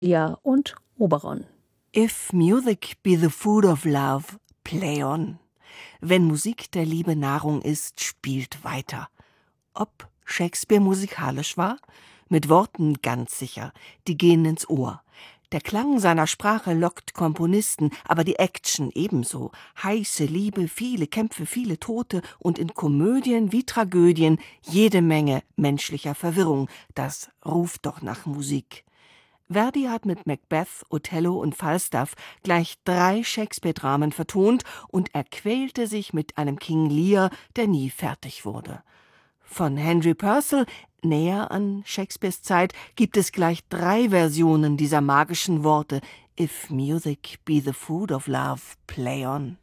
Ja und Oberon. If music be the food of love, play on. Wenn Musik der Liebe Nahrung ist, spielt weiter. Ob Shakespeare musikalisch war? Mit Worten ganz sicher, die gehen ins Ohr. Der Klang seiner Sprache lockt Komponisten, aber die Action ebenso. Heiße Liebe, viele Kämpfe, viele Tote und in Komödien wie Tragödien jede Menge menschlicher Verwirrung. Das ruft doch nach Musik. Verdi hat mit Macbeth, Othello und Falstaff gleich 3 Shakespeare-Dramen vertont und er quälte sich mit einem King Lear, der nie fertig wurde. Von Henry Purcell, näher an Shakespeares Zeit, gibt es gleich 3 Versionen dieser magischen Worte: If music be the food of love, play on.